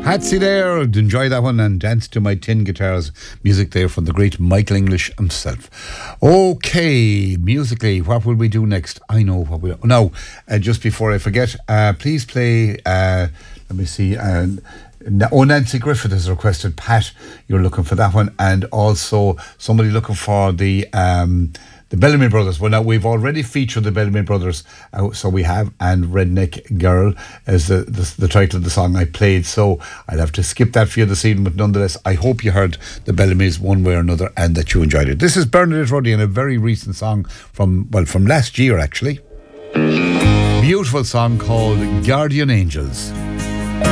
Patsy there, enjoy that one and dance to my tin guitars. Music there from the great Michael English himself. Okay, musically, what will we do next? I know what we'll... Now, just before I forget, please play, let me see, Nancy Griffith has requested Pat, you're looking for that one, and also somebody looking for the Bellamy Brothers. Well, now we've already featured the Bellamy Brothers, so we have, and Redneck Girl is the title of the song I played, so I'll have to skip that for you this evening, but nonetheless, I hope you heard the Bellamys one way or another and that you enjoyed it. This is Bernadette Ruddy and a very recent song from last year actually. Beautiful song called Guardian Angels.